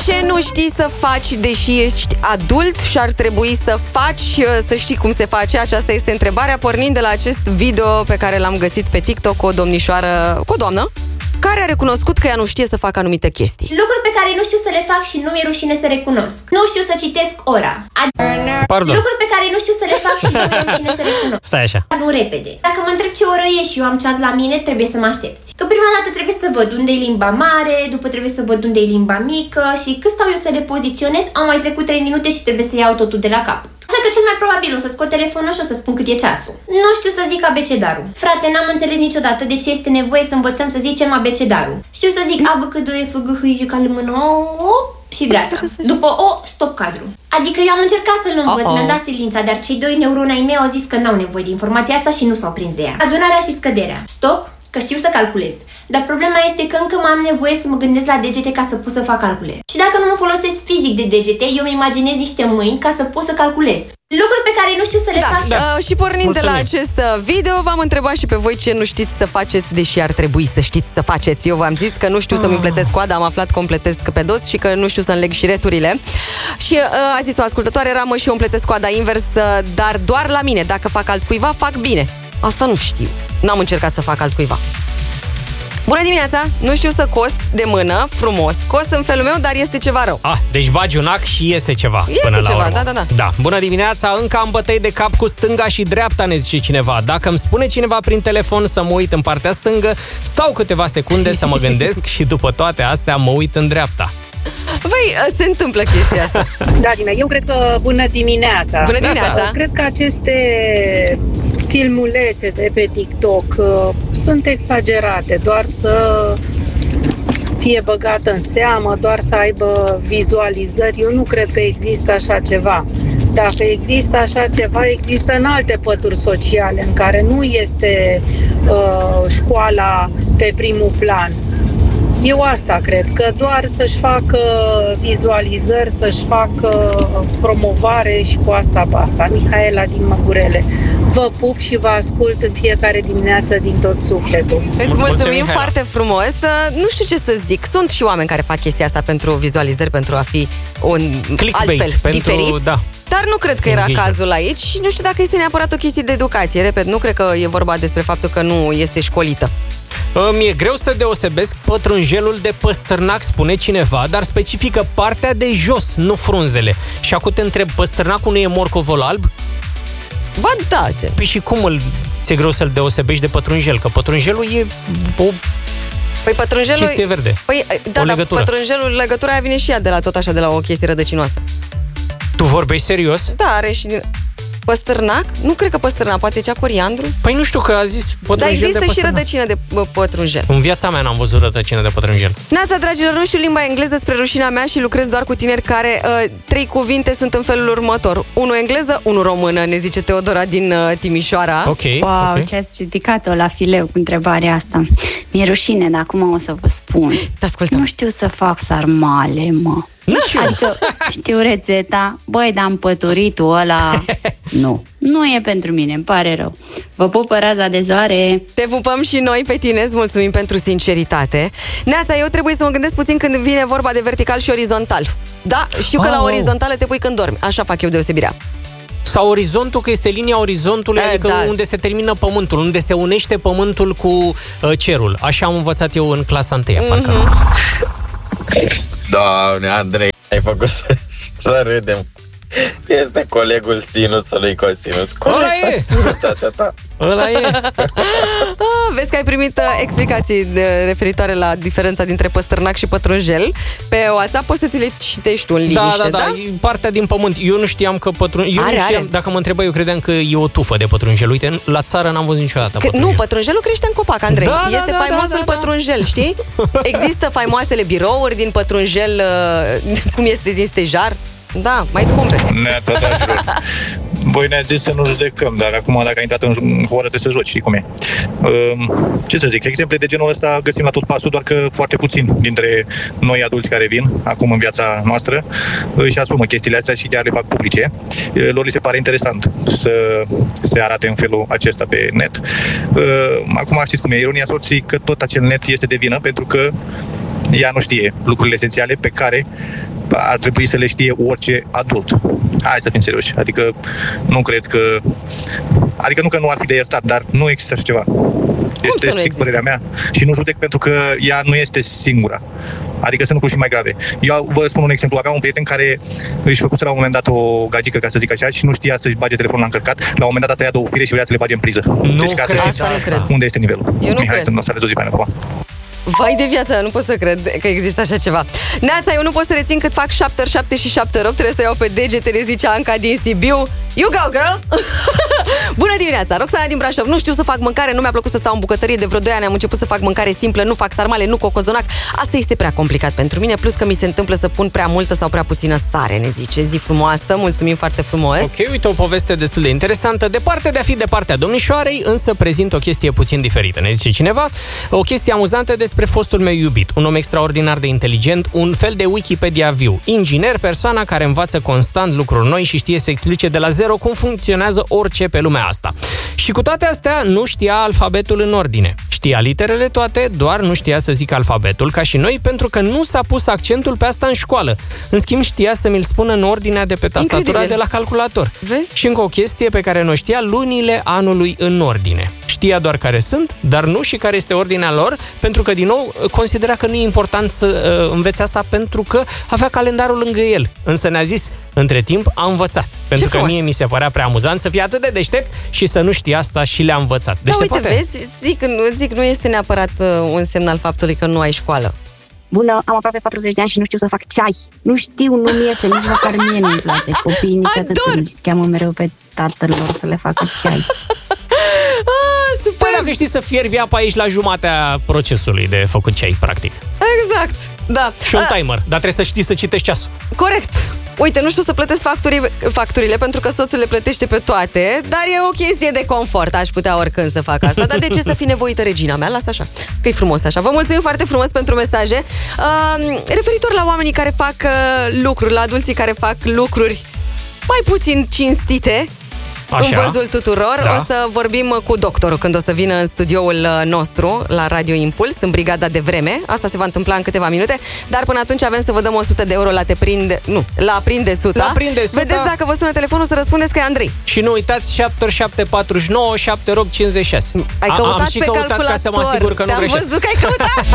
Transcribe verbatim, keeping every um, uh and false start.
Ce nu știi să faci deși ești adult și ar trebui să faci, să știi cum se face? Aceasta este întrebarea, pornind de la acest video pe care l-am găsit pe TikTok cu o domnișoară, cu o doamnă, care a recunoscut că ea nu știe să facă anumite chestii. Lucruri pe care nu știu să le fac și nu mi-e rușine să recunosc. Nu știu să citesc ora. Ad- Pardon. Lucruri pe care nu știu să le fac și nu mi-e rușine să recunosc. Stai așa. Nu repede. Dacă mă întreb ce oră e și eu am ceas la mine, trebuie să mă aștepți. Că prima dată trebuie să văd unde e limba mare, după trebuie să văd unde e limba mică și când stau eu să le poziționez, au mai trecut trei minute și trebuie să iau totul de la cap. Așa că cel mai probabil o să scot telefonul și o să spun cât e ceasul. Nu știu să zic abecedarul. Frate, n-am înțeles niciodată de ce este nevoie să învățăm să zicem abecedarul. Știu să zic A, B, C, D, E, F, G, H, I, J, K, L, M, N, O și dreapta. După O, stop cadru. Adică eu am încercat să-l învăț, mi-am dat silința, dar cei doi neuroni ai mei au zis că n-au nevoie de informația asta și nu s-au prins de ea. Adunarea și scăderea. Stop, că știu să calculez. Dar problema este că încă mai am nevoie să mă gândesc la degete ca să pot să fac calcule. Și dacă nu mă folosesc fizic de degete, eu îmi imaginez niște mâini ca să pot să calculez. Lucruri pe care nu știu să le da, fac. Da. Uh, și pornind Mulțumim. de la acest video, v-am întrebat și pe voi ce nu știți să faceți, deși ar trebui să știți să faceți. Eu v-am zis că nu știu oh. să-mi împletesc coada, am aflat că o împletesc pe dos și că nu știu să înleg șireturile. Și uh, a zis o ascultătoare, ramă și eu împletesc coada invers, dar doar la mine. Dacă fac altcuiva, fac bine. Asta nu știu. N-am încercat să fac altcuiva. Bună dimineața! Nu știu să cos de mână frumos. Cos în felul meu, dar este ceva rău. Ah, deci bagi un ac și iese ceva. Este până la ceva, urmă. da, da, da. Da. Bună dimineața! Încă am bătăi de cap cu stânga și dreapta, ne zice cineva. Dacă îmi spune cineva prin telefon să mă uit în partea stângă, stau câteva secunde să mă gândesc și după toate astea mă uit în dreapta. Băi, se întâmplă chestia asta. Dragii eu cred că bună dimineața. Bună dimineața. Cred că aceste filmulețe de pe TikTok uh, sunt exagerate, doar să fie băgată în seamă, doar să aibă vizualizări. Eu nu cred că există așa ceva. Dacă există așa ceva, există în alte pături sociale în care nu este uh, școala pe primul plan. Eu asta cred, că doar să-și facă vizualizări, să-și facă promovare și cu asta basta. Mihaela din Măgurele. Vă pup și vă ascult în fiecare dimineață din tot sufletul. Îți mulțumim, mulțumim foarte Mihaela. frumos. Nu știu ce să zic. Sunt și oameni care fac chestia asta pentru vizualizări, pentru a fi un clickbait, altfel pentru, diferiți. Da. Dar nu cred că era cazul aici. Nu știu dacă este neapărat o chestie de educație. Repet, nu cred că e vorba despre faptul că nu este școlită. Mi-e greu să deosebesc pătrunjelul de păstârnac, spune cineva, dar specifică partea de jos, nu frunzele. Și acum te întreb, păstârnacul nu e morcovul alb? Ba da, ce? Păi și cum îl ți-e greu să-l deosebești de pătrunjel? Că pătrunjelul e o păi pătrunjelul... chestie verde. Păi, da, dar pătrunjelul, legătura aia vine și ea de la tot așa, de la o chestie rădăcinoasă. Tu vorbești serios? Da, are și din... Păstârnac? Nu cred că păstârnac, poate cea coriandru? Păi nu știu, că a zis pătrunjel. Dar există de și rădăcină de pătrunjel. În viața mea n-am văzut rădăcină de pătrunjel. Neața, dragilor, nu știu limba engleză spre rușinea mea și lucrez doar cu tineri care uh, trei cuvinte sunt în felul următor. Unul engleză, unul română, ne zice Teodora din uh, Timișoara. Ok. Wow, okay. ce ați ridicat-o la fileu cu întrebarea asta. Mi-e rușine, dar acum o să vă spun. Nu știu să fac sarmale, mă. Nici eu. Adică știu rețeta, băi, dar împăturitul ăla, nu, nu e pentru mine, îmi pare rău. Vă pupă raza de zoare. Te pupăm și noi pe tine, îți mulțumim pentru sinceritate. Neața, eu trebuie să mă gândesc puțin când vine vorba de vertical și orizontal. Da, știu că oh, la orizontală te pui când dormi, așa fac eu deosebirea. Sau orizontul, că este linia orizontului, e, adică da. unde se termină pământul, unde se unește pământul cu uh, cerul. Așa am învățat eu în clasa întâia, mm-hmm. parcă. Doamne, Andrei, ai făcut să, să râdem. Este colegul sinusului cosinus. Ăla e! Ăla e! Ah, vezi că ai primit uh, explicații de, referitoare la diferența dintre păstârnac și pătrunjel. Pe WhatsApp poți să ți le citești în liniște, da? Da, da, da, e partea din pământ. Eu nu știam că pătrunjel... Eu are, nu știam, are. Dacă mă întreba, eu credeam că e o tufă de pătrunjel. Uite, la țară n-am văzut niciodată pătrunjel. Nu, pătrunjelul crește în copac, Andrei. Da, da, este da, faimosul da, da, pătrunjel, știi? Există faimoasele birouri din pătrunjel, uh, cum este din stejar. Da, mai scumpe. Neața, dragilor. Voi ne-ați zis să nu judecăm, dar acum dacă ai intrat în horă trebuie să joci, știi cum e. Ce să zic, exemple de genul ăsta găsim la tot pasul, doar că foarte puțin dintre noi adulți care vin acum în viața noastră își asumă chestiile astea și chiar le fac publice. Lor li se pare interesant să se arate în felul acesta pe net. Acum știți cum e, ironia sorții că tot acel net este de vină, pentru că ea nu știe lucrurile esențiale pe care ar trebui să le știe orice adult. Hai să fim serioși. Adică nu cred că... Adică nu că nu ar fi de iertat, dar nu există așa ceva. Este strict părerea mea și nu judec pentru că ea nu este singura. Adică sunt lucruri și mai grave. Eu vă spun un exemplu. Aveam un prieten care își făcuse la un moment dat o gagică, ca să zic așa, și nu știa să-și bage telefonul la încărcat. La un moment dat a tăiat două fire și vrea să le bage în priză. Nu deci, ca cred, să știți asta nu cred. unde este nivelul. Eu nu Mihai, cred. să, să aveți o zi faină, pa. Vai de viață, nu pot să cred că există așa ceva. Neața, eu nu pot să rețin cât fac șapte ori șapte și șapte ori opt. Trebuie să iau pe degetele, zice Anca din Sibiu. You go, girl! Bună dimineața, Roxana din Brașov. Nu știu să fac mâncare, nu mi-a plăcut să stau în bucătărie. De vreo doi ani am început să fac mâncare simplă. Nu fac sarmale, nu cocozonac. Asta este prea complicat pentru mine. Plus că mi se întâmplă să pun prea multă sau prea puțină sare, ne zice. Zi frumoasă, mulțumim foarte frumos. Ok, uite o poveste destul de interesantă. Departe de a fi de partea domnișoarei, însă prezint o chestie puțin diferită. Ne zice cineva, o chestie amuzantă despre fostul meu iubit. Un om extraordinar de inteligent, un fel de Wikipedia viu. Inginer, persoana care învață constant lucruri noi și știe să explice de la zero cum funcționează orice pe lumea asta. Și cu toate astea, nu știa alfabetul în ordine. Știa literele toate, doar nu știa să zică alfabetul, ca și noi, pentru că nu s-a pus accentul pe asta în școală. În schimb, știa să mi-l spună în ordinea de pe tastatura de la calculator. Vezi? Și încă o chestie pe care nu știa, lunile anului în ordine. Știa doar care sunt, dar nu și care este ordinea lor, pentru că, din nou, considera că nu e important să uh, învețe asta pentru că avea calendarul lângă el. Însă ne-a zis, între timp, a învățat. Pentru că mie mi se părea prea amuzant să fie atât de deștept și să nu știe asta și le-a învățat. Deci da, uite, poate... vezi, zic, nu, zic, nu este neapărat uh, un semn al faptului că nu ai școală. Bună, am aproape patruzeci de ani și nu știu să fac ceai. Nu știu, nu-mi iese, nici măcar mie nu-mi place. Copiii nici atât îmi cheamă mereu pe tatăl lor să le facă ceai. Ah, păi dacă știi să fierbi apa, ești la jumatea procesului de făcut ceai, practic. Exact, da. Și un ah. timer, dar trebuie să știi să citești ceasul. Corect. Uite, nu știu să plătesc facturii, facturile pentru că soțul le plătește pe toate, dar e o chestie de confort. Aș putea oricând să fac asta. Dar de ce să fii nevoită, regina mea? Lasă așa, că e frumos așa. Vă mulțumim foarte frumos pentru mesaje. Uh, referitor la oamenii care fac uh, lucruri, la adulții care fac lucruri mai puțin cinstite, așa, în văzul tuturor, da. O să vorbim cu doctorul când o să vină în studioul nostru la Radio Impuls, în brigada de vreme. Asta se va întâmpla în câteva minute, dar până atunci avem să vă dăm o sută de euro la te prinde, nu, la prinde suta. La prinde suta. Vedeți dacă vă sună telefonul să răspundeți că e Andrei. Și nu uitați șapte ori șapte patruzeci și nouă, șapte rog cincizeci și șase. Ai căutat am și pe căutat calculator. ca să mă asigur că nu Te-am greșesc. văzut că ai căutat.